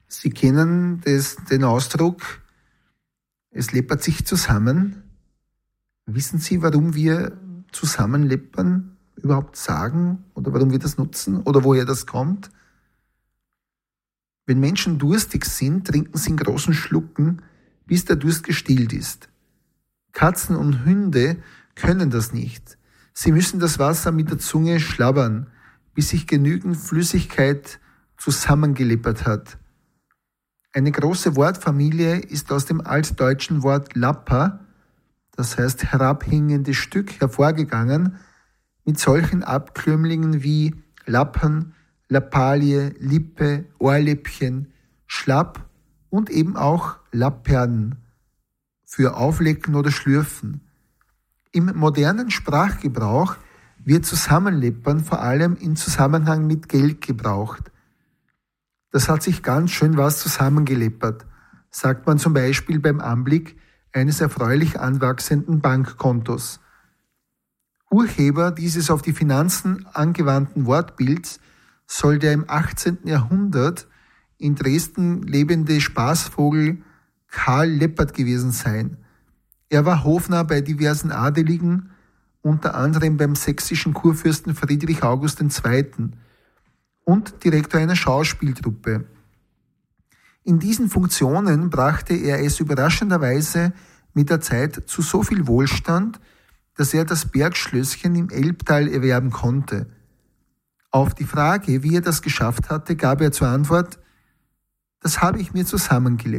Sie kennen den Ausdruck, es läppert sich zusammen. Wissen Sie, warum wir zusammenleppern überhaupt sagen oder warum wir das nutzen oder woher das kommt? Wenn Menschen durstig sind, trinken sie in großen Schlucken, bis der Durst gestillt ist. Katzen und Hunde können das nicht. Sie müssen das Wasser mit der Zunge schlabbern, bis sich genügend Flüssigkeit zusammengeleppert hat. Eine große Wortfamilie ist aus dem altdeutschen Wort Lapper, das heißt herabhängendes Stück, hervorgegangen, mit solchen Abkömmlingen wie Lappern, Lappalie, Lippe, Ohrläppchen, Schlapp und eben auch Lappern für Auflecken oder Schlürfen. Im modernen Sprachgebrauch wird Zusammenleppern vor allem im Zusammenhang mit Geld gebraucht. Das hat sich ganz schön was zusammengeleppert, sagt man zum Beispiel beim Anblick eines erfreulich anwachsenden Bankkontos. Urheber dieses auf die Finanzen angewandten Wortbilds soll der im 18. Jahrhundert in Dresden lebende Spaßvogel Karl Leppert gewesen sein. Er war Hofnarr bei diversen Adeligen, unter anderem beim sächsischen Kurfürsten Friedrich August II. Und Direktor einer Schauspieltruppe. In diesen Funktionen brachte er es überraschenderweise mit der Zeit zu so viel Wohlstand, dass er das Bergschlösschen im Elbtal erwerben konnte. Auf die Frage, wie er das geschafft hatte, gab er zur Antwort: Das habe ich mir zusammengelebt.